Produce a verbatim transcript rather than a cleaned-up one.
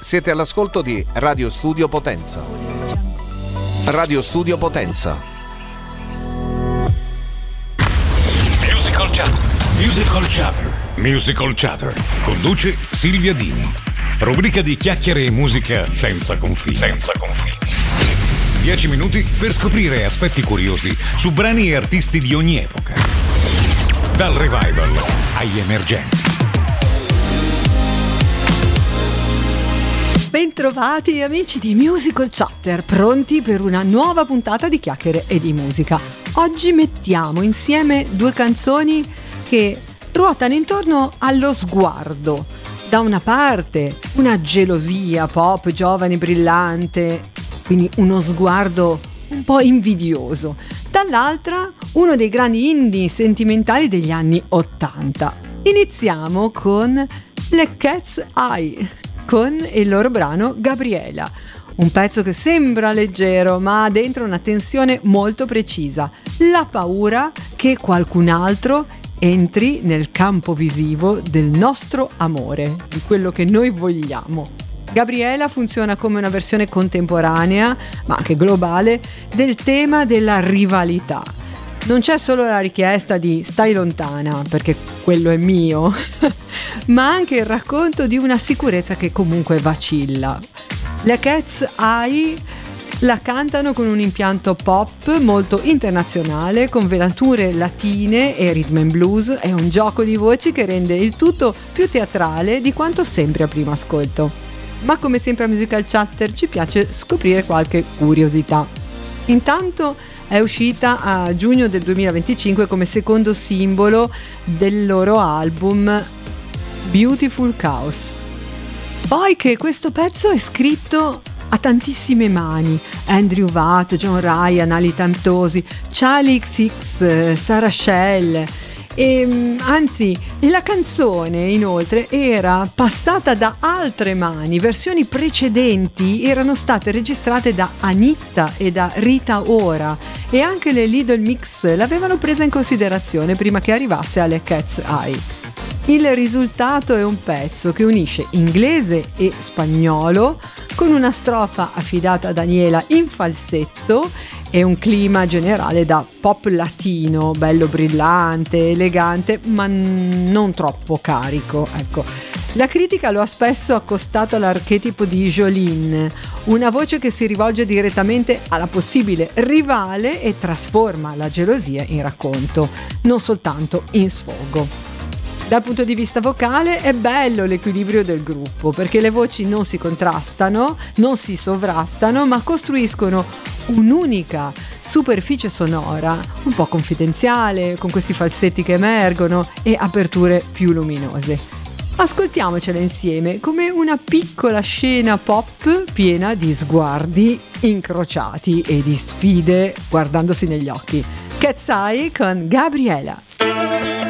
Siete all'ascolto di Radio Studio Potenza. Radio Studio Potenza. Musical Chatter. Musical Chatter. Musical Chatter. Conduce Silvia Dini. Rubrica di chiacchiere e musica senza confini. Senza confini. Dieci minuti per scoprire aspetti curiosi su brani e artisti di ogni epoca. Dal revival agli emergenti. Bentrovati amici di Musical Chatter, pronti per una nuova puntata di chiacchiere e di musica. Oggi mettiamo insieme due canzoni che ruotano intorno allo sguardo. Da una parte una gelosia pop giovane brillante, quindi uno sguardo un po' invidioso. Dall'altra uno dei grandi indie sentimentali degli anni ottanta. Iniziamo con le Cat's Eye, con il loro brano Gabriela, un pezzo che sembra leggero ma ha dentro una tensione molto precisa, la paura che qualcun altro entri nel campo visivo del nostro amore, di quello che noi vogliamo. Gabriela funziona come una versione contemporanea, ma anche globale, del tema della rivalità. Non c'è solo la richiesta di stai lontana, perché quello è mio, ma anche il racconto di una sicurezza che comunque vacilla. Le Cat's Eye la cantano con un impianto pop molto internazionale, con venature latine e rhythm and blues. È un gioco di voci che rende il tutto più teatrale di quanto sembri a primo ascolto. Ma come sempre a Musical Chatter ci piace scoprire qualche curiosità. Intanto è uscita a giugno del duemilaventicinque come secondo simbolo del loro album Beautiful Chaos. Poi che questo pezzo è scritto a tantissime mani: Andrew Watt, John Ryan, Ali Tamtosi, Charlie X X, Sarah Shell. E, anzi, la canzone inoltre era passata da altre mani. Versioni precedenti erano state registrate da Anitta e da Rita Ora, e anche le Little Mix l'avevano presa in considerazione prima che arrivasse alle Cat's Eye. Il risultato è un pezzo che unisce inglese e spagnolo, con una strofa affidata a Daniela in falsetto e un clima generale da pop latino, bello brillante, elegante, ma non troppo carico, ecco. La critica lo ha spesso accostato all'archetipo di Jolene, una voce che si rivolge direttamente alla possibile rivale e trasforma la gelosia in racconto, non soltanto in sfogo. Dal punto di vista vocale è bello l'equilibrio del gruppo, perché le voci non si contrastano, non si sovrastano, ma costruiscono un'unica superficie sonora, un po' confidenziale, con questi falsetti che emergono e aperture più luminose. Ascoltiamocele insieme come una piccola scena pop piena di sguardi incrociati e di sfide guardandosi negli occhi. Cat's Eye con Gabriela.